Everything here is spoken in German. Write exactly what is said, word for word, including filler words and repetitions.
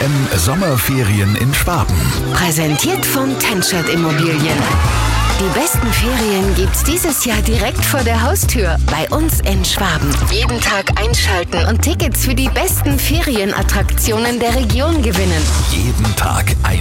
M Sommerferien in Schwaben. Präsentiert von Tenschert Immobilien. Die besten Ferien gibt's dieses Jahr direkt vor der Haustür bei uns in Schwaben. Jeden Tag einschalten und Tickets für die besten Ferienattraktionen der Region gewinnen. Jeden Tag ein